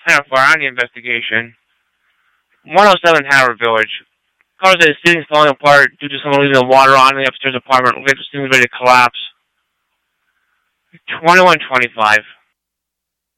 10-4 on the investigation. 107 Howard Village. Cars that the ceiling's falling apart due to someone leaving the water on in the upstairs apartment. Looks like the ceiling's ready to collapse. 2125.